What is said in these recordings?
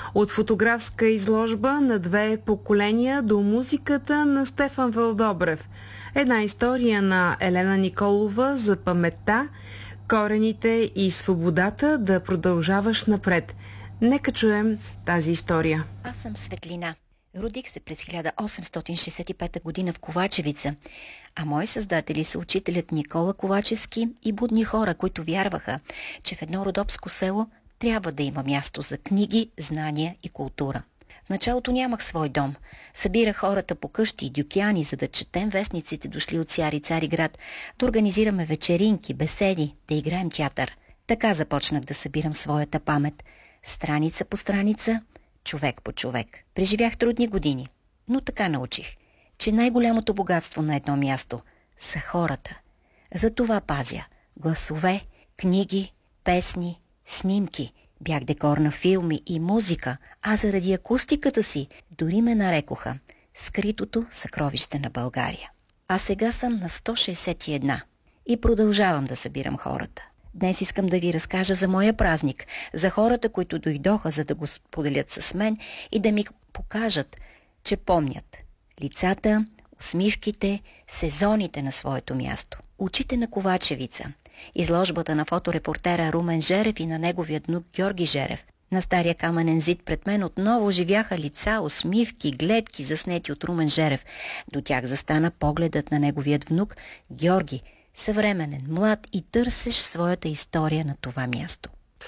От фотографска изложба на две поколения до музиката на Стефан Вълдобрев. Една история на Елена Николова за паметта, корените и свободата да продължаваш напред. Нека чуем тази история. Аз съм Светлина. Родих се през 1865 година в Ковачевица, а мои създатели са учителят Никола Ковачевски и будни хора, които вярваха, че в едно родопско село трябва да има място за книги, знания и култура. В началото нямах свой дом. Събирах хората по къщи и дюкяни, за да четем вестниците, дошли от Сяри Цариград, да организираме вечеринки, беседи, да играем театър. Така започнах да събирам своята памет. Страница по страница, човек по човек. Преживях трудни години, но така научих, че най-голямото богатство на едно място са хората. За това пазя гласове, книги, песни, снимки. Бях декор на филми и музика, а заради акустиката си дори ме нарекоха скритото съкровище на България. А сега съм на 161 и продължавам да събирам хората. Днес искам да ви разкажа за моя празник, за хората, които дойдоха, за да го споделят с мен и да ми покажат, че помнят лицата, усмивките, сезоните на своето място. Очите на Ковачевица, изложбата на фоторепортера Румен Жерев и на неговия внук Георги Жерев. На стария каменен зид пред мен отново оживяха лица, усмивки, гледки, заснети от Румен Жерев. До тях застана погледът на неговият внук Георги, съвременен, млад и търсещ своята история на това място.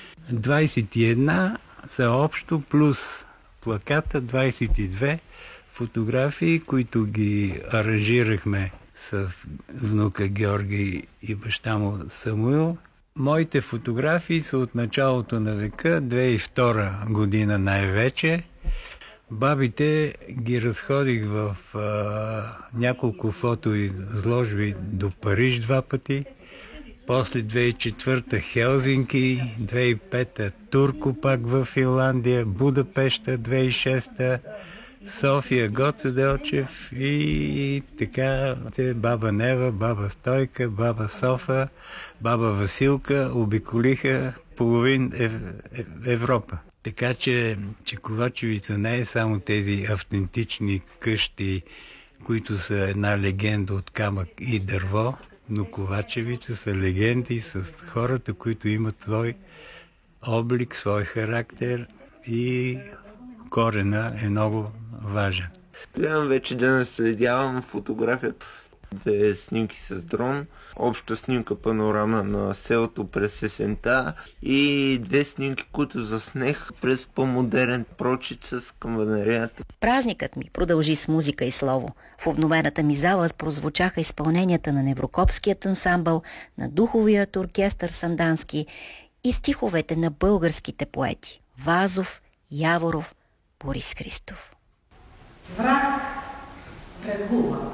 21 са общо, плюс плаката, 22 фотографии, които ги аранжирахме с внука Георги и баща му Самуил. Моите фотографии са от началото на века, 2002 година най-вече. Бабите ги разходих в няколко фотоизложби до Париж 2 пъти, после 2004 Хелзинки, 2005 Турку пак в Финландия, Будапеща 2006, София Гоце Делчев и така баба Нева, баба Стойка, баба Софа, баба Василка обиколиха половин Европа. Така че Ковачевица не е само тези автентични къщи, които са една легенда от камък и дърво, но Ковачевица са легенди с хората, които имат свой облик, свой характер и корена е много важен. Гледам вече да наследявам фотографията. 2 снимки с дрон, обща снимка панорама на селото през есента и 2 снимки, които заснех през по-модерен прочит с камбанерията. Празникът ми продължи с музика и слово. В обновената ми зала прозвучаха изпълненията на Неврокопският ансамбъл, на Духовият оркестър Сандански и стиховете на българските поети Вазов, Яворов, Борис Христов. С враг врагува,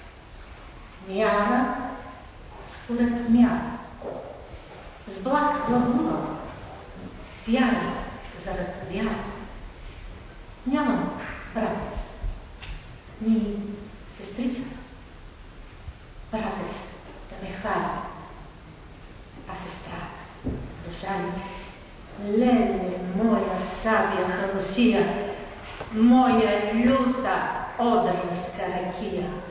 мяра според мяра, с благ благува, вяра зарад вяра. Нямам братец, ни сестрица, братец да ме хара, а сестра да жали. Леле, моя сабия Русия, моя люта одринска ракия.